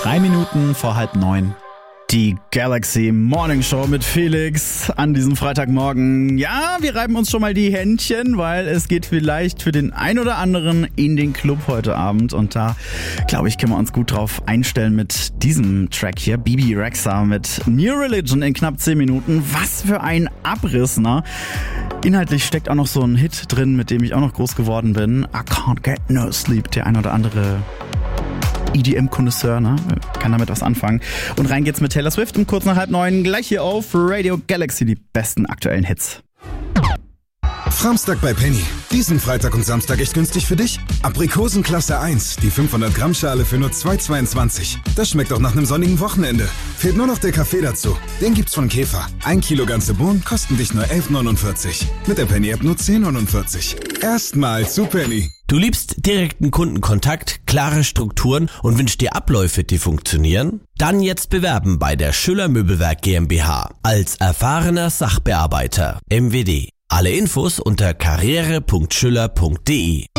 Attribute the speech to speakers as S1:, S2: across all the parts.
S1: 3 Minuten vor 8:30. Die Galaxy Morning Show mit Felix an diesem Freitagmorgen. Ja, wir reiben uns schon mal die Händchen, weil es geht vielleicht für den ein oder anderen in den Club heute Abend. Und da, glaube ich, können wir uns gut drauf einstellen mit diesem Track hier. Bebe Rexha mit New Religion in knapp 10 Minuten. Was für ein Abriss, ne? Inhaltlich steckt auch noch so ein Hit drin, mit dem ich auch noch groß geworden bin. I Can't Get No Sleep, der ein oder andere EDM-Connoisseur, ne? Kann damit was anfangen. Und rein geht's mit Taylor Swift um kurz nach 8:30, gleich hier auf Radio Galaxy, die besten aktuellen Hits.
S2: Framstag bei Penny. Diesen Freitag und Samstag echt günstig für dich. Aprikosen Klasse 1, die 500 Gramm Schale für nur 2,22. Das schmeckt auch nach einem sonnigen Wochenende. Fehlt nur noch der Kaffee dazu. Den gibt's von Käfer. 1 Kilo ganze Bohnen kosten dich nur 11,49. Mit der Penny-App nur 10,49. Erstmal zu Penny.
S3: Du liebst direkten Kundenkontakt, klare Strukturen und wünschst dir Abläufe, die funktionieren? Dann jetzt bewerben bei der Schüller Möbelwerk GmbH als erfahrener Sachbearbeiter. MWD. Alle Infos unter karriere.schüller.de.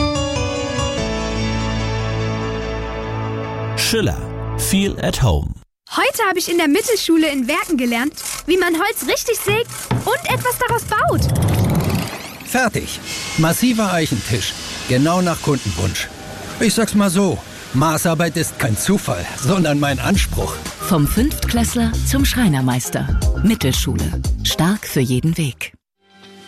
S3: Schüller. Feel at home.
S4: Heute habe ich in der Mittelschule in Werken gelernt, wie man Holz richtig sägt und etwas daraus baut.
S5: Fertig. Massiver Eichentisch. Genau nach Kundenwunsch. Ich sag's mal so, Maßarbeit ist kein Zufall, sondern mein Anspruch.
S6: Vom Fünftklässler zum Schreinermeister. Mittelschule. Stark für jeden Weg.